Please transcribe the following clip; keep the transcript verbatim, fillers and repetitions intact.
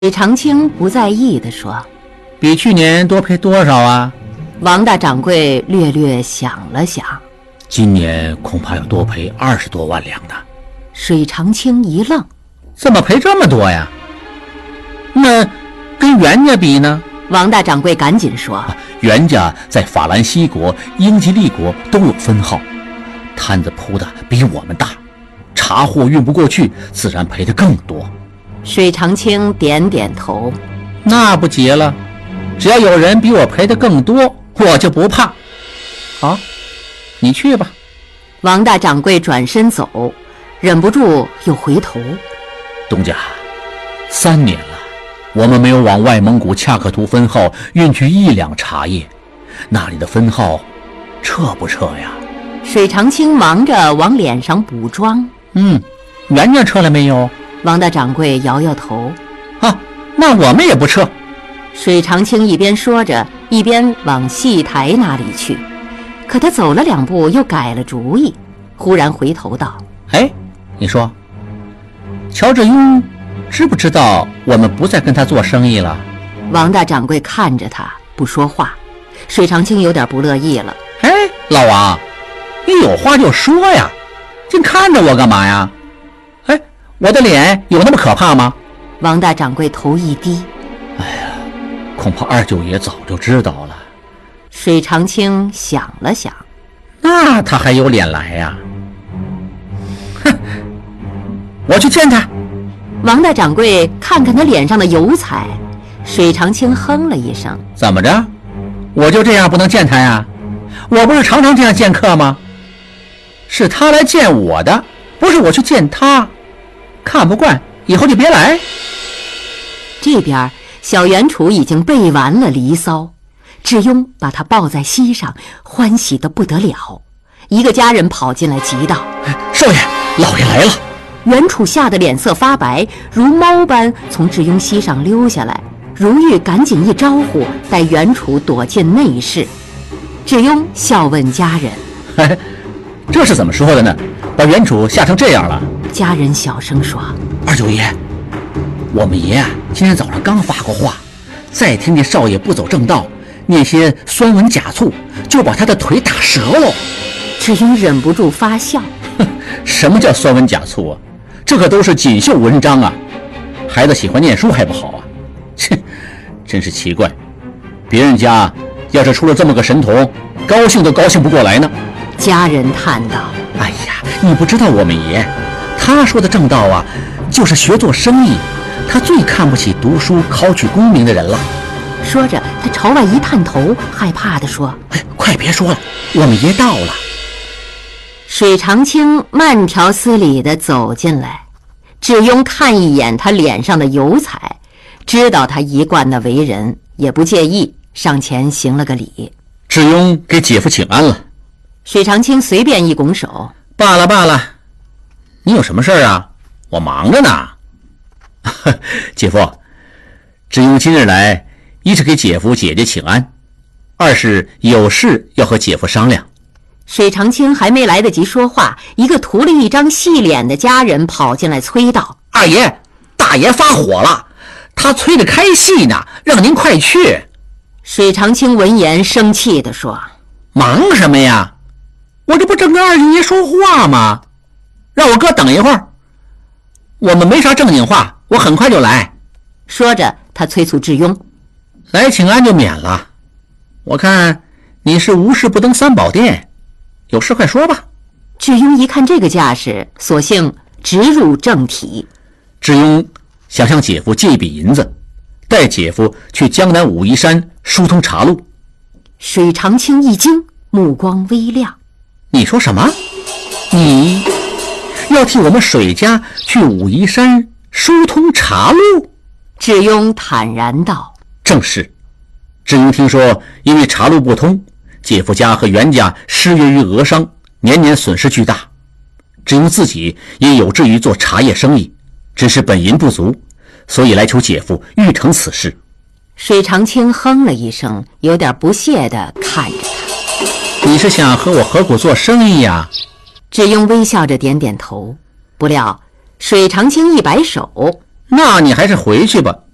李长青不在意地说：“ 比去年多赔多少啊？” 王大掌柜略略想了想：“ 今年恐怕要多赔二十多万两呢。” 水长青一愣：“ 怎么赔这么多呀？那跟袁家比呢？” 王大掌柜赶紧说：“ 啊，袁家在法兰西国、英吉利国都有分号，摊子铺的比我们大，茶货运不过去，自然赔得更多。” 水长青点点头：“ 那不急了，只要有人比我赔得更多，我就不怕。好，你去吧。” 王大掌柜转身走，忍不住又回头：“ 东家，三年了，我们没有往外蒙古恰克图分号运去一两茶叶，那里的分号撤不撤呀？” 水长青忙着往脸上补妆：“ 嗯，袁家撤了没有？” 王大掌柜摇摇头：“ 啊，那我们也不撤。” 水长青一边说着，一边往戏台那里去。可他走了两步，又改了主意，忽然回头道：“ 哎，你说，乔志庸知不知道我们不再跟他做生意了？” 王大掌柜看着他不说话，水长青有点不乐意了：“ 哎，老王，你有话就说呀，净看着我干嘛呀？哎，我的脸有那么可怕吗？” 王大掌柜头一低：“ 哎呀，恐怕二舅爷早就知道了。” 水长青想了想：“ 那他还有脸来呀？哼，我去见他。” 王大掌柜看看他脸上的油彩，水长青哼了一声：“ 怎么着？我就这样不能见他呀？我不是常常这样见客吗？是他来见我的，不是我去见他。看不惯，以后就别来。” 这边小袁楚已经备完了离骚，智庸把他抱在膝上，欢喜得不得了。一个家人跑进来急道：“ 少爷，老爷来了！” 袁楚吓得脸色发白，如猫般从智庸膝上溜下来。如玉赶紧一招呼，带袁楚躲进内室。智庸笑问家人：“ 嘿，这是怎么说的呢？把袁楚吓成这样了？” 家人小声说：“ 二舅爷，我们爷啊，今天早上刚发过话，再听见少爷不走正道，那些酸文假醋就把他的腿打折喽。” 智庸忍不住发笑：“ 什么叫酸文假醋啊？这可都是锦绣文章啊！孩子喜欢念书还不好啊？切，真是奇怪，别人家要是出了这么个神童，高兴都高兴不过来呢。” 家人叹道：“ 哎呀，你不知道我们爷，他说的正道啊，就是学做生意，他最看不起读书考取功名的人了。” 说着，他朝外一探头，害怕地说：“ 哎，快别说了，我们爷到了。” 水长青慢条斯理地走进来，智庸看一眼他脸上的油彩，知道他一贯的为人，也不介意，上前行了个礼：“ 智庸给姐夫请安了。” 水长青随便一拱手：“ 罢了罢了，你有什么事儿啊？我忙着呢。”姐夫，智庸今日来，一是给姐夫姐姐请安，二是有事要和姐夫商量。 水长青还没来得及说话，一个涂了一张细脸的家人跑进来催道：“ 二爷，大爷发火了，他催着开戏呢，让您快去。” 水长青闻言生气地说：“ 忙什么呀？我这不正跟二舅爷说话吗？让我哥等一会儿，我们没啥正经话，我很快就来。” 说着，他催促智庸：“ 来请安就免了，我看你是无事不登三宝殿，有事快说吧。” 智庸一看这个架势，索性直入正题。 智庸想向姐夫借一笔银子，带姐夫去江南武夷山疏通茶路。 水长青一惊，目光微亮：“ 你说什么？你要替我们水家去武夷山疏通茶路？” 智庸坦然道：“ 正是。智庸听说因为茶路不通，姐夫家和袁家失约于俄商，年年损失巨大。智庸自己也有志于做茶叶生意，只是本银不足，所以来求姐夫预成此事。” 水长青哼了一声，有点不屑地看着他：“ 你是想和我合股做生意呀？” 智庸微笑着点点头。不料水长青一摆手：“ 那你还是回去吧，